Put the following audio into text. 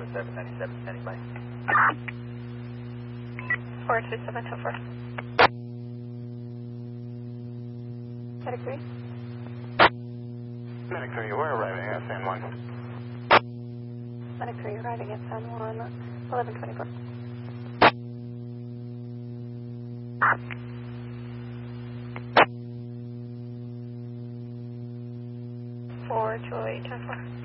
797 standing by. 42724. Medic 3. Medic 3, we're arriving at San Juan. Medic 3 arriving at San Juan, 1124. 428 10-4.